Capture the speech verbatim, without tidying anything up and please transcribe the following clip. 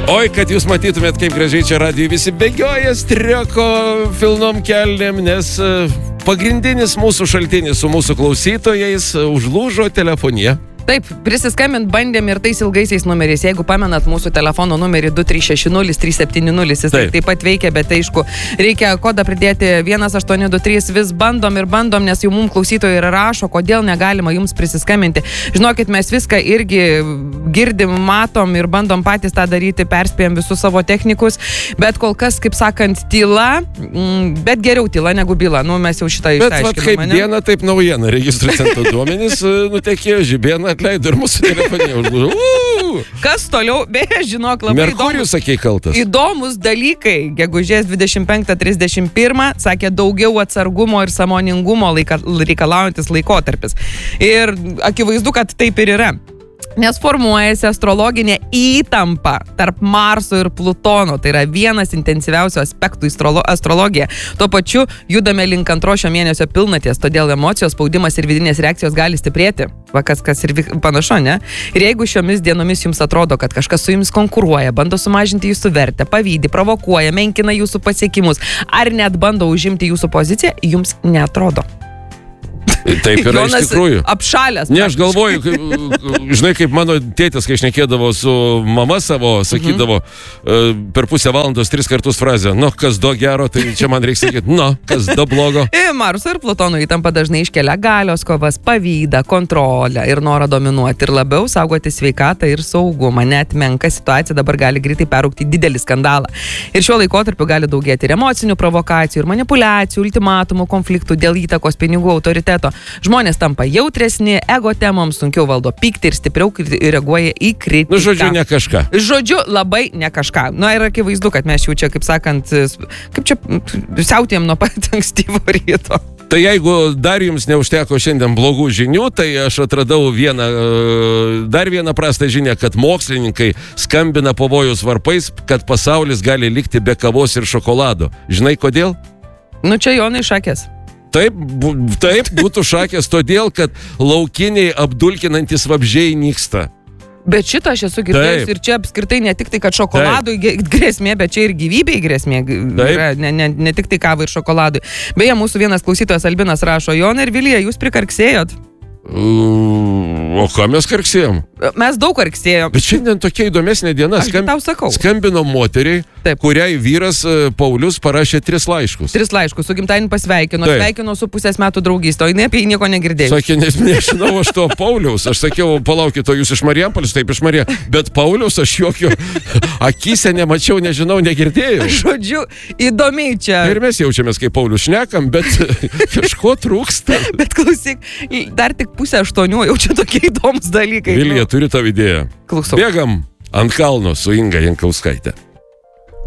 Oi, kad jūs matytumėt, kaip gražiai čia radijuj visi bėgioja strioko filnom kelnėm, nes pagrindinis mūsų šaltinis su mūsų klausytojais užlūžo telefonija. Taip, prisiskambint bandėm ir tais ilgaisiais numeriais. Jeigu pamenat mūsų telefono numerį du trys šeši nulis trys septyni nulis, jis taip. taip pat veikia, bet aišku, reikia kodą pridėti vienas aštuoni du trys, vis bandom ir bandom, nes jau mums klausytojai yra rašo, kodėl negalima jums prisiskambinti. Žinokit, mes viską irgi girdim, matom ir bandom patys tą daryti, perspėjom visus savo technikus, bet kol kas, kaip sakant, tyla, bet geriau tyla negu byla. Nu, mes jau šitą išaiškinome. Bet kaip diena, taip naujiena. Registrų centro duomenys nutekėjo, žibėna atleido ir mūsų telefonė užlūžo. Kas toliau? Beje, žinok, labai Merkurijus, sakei, kaltas. Įdomus dalykai. Gegužės dvidešimt penktą trisdešimt pirmą sakė daugiau atsargumo ir sąmoningumo laika, reikalaujantis laikotarpis. Ir akivaizdu, kad taip ir yra. Nes formuojasi astrologinė įtampa tarp Marso ir Plutono. Tai yra vienas intensyviausių aspektų astrologija. Tuo pačiu judame link antro šio mėnesio pilnaties, todėl emocijos, spaudimas ir vidinės reakcijos gali stiprėti. Va, kas, kas ir panašu, ne? Ir jeigu šiomis dienomis jums atrodo, kad kažkas su jumis konkuruoja, bando sumažinti jūsų vertę, pavydi, provokuoja, menkina jūsų pasiekimus, ar net bando užimti jūsų poziciją, jums neatrodo. Taip yra Jonas iš tikrųjų. Apšalęs. Ne, aš galvoju, kaip, žinai, kaip mano tėtis, kai šnekėdavo su mama savo, sakydavo mm-hmm. per pusę valandos tris kartus frazę, nu, kas do gero, tai čia man reikia sakyti, nu, kas do blogo. Ir Marso ir Plutono įtampa dažnai iškelia galios kovas, pavydą, kontrolę ir norą dominuoti ir labiau saugoti sveikatą ir saugumą. Net menka situacija dabar gali greitai perrūkti didelį skandalą. Ir šiuo laikotarpiu gali daugėti ir emocinių provokacijų, ir manipuliacijų, ultimatumų, konfliktų dėl įtakos, pinigų, autoriteto. Žmonės tampa jautresni, ego temoms sunkiau valdo pyktį ir stipriau reaguoja į kritiką. Nu, žodžiu, ne kažką. Žodžiu, labai ne kažką. Na, ir akivaizdu, kad mes jau čia, kaip sakant, kaip čia siautėjom nuo pat ankstyvo ryto. Tai jeigu dar jums neužteko šiandien blogų žinių, tai aš atradau vieną, dar vieną prastą žinią, kad mokslininkai skambina pavojus varpais, kad pasaulis gali likti be kavos ir šokolado. Žinai kodėl? Nu, čia Jonai šakės. Taip, bu, taip būtų šakės, todėl, kad laukiniai apdulkinantis vabzdžiai nyksta. Bet šitą aš esu girdėjus ir čia apskritai ne tik tai, kad šokoladui taip. grėsmė, bet čia ir gyvybei grėsmė. Yra, ne, ne, ne tik tai kavai ir šokoladui. Beje, mūsų vienas klausytojas Albinas rašo, Jonai ir Vilija, jūs prikarksėjot. O ką mes karksėjom? Mes daug karksėjom. Bet šiandien tokia įdomesnė diena. Aš Skam... tau sakau. Skambino moteriai, Taip. kuriai vyras Paulius parašė tris laiškus. Tris laiškus, su gimtadieniu pasveikino, Taip. sveikino su pusės metų draugystė, o jinai apie jį nieko negirdėjo. Sakė, nes nežinau aš to Pauliaus. Aš sakiau, palaukit, o jūs iš Marijampolės, taip iš Marija. Bet Pauliaus aš jokio akyse nemačiau, nežinau, negirdėjau. Žodžiu, įdomiai čia. Ir mes jaučiamės, kaip Paulius šnekam, bet kažko trūksta. Bet klausyk, dar tik pusę aštuonių, jau čia tokie įdomus dalykai. Vilija, turi tavo idėją. Klausau. Bėgam ant kalno su Inga Jankauskaite.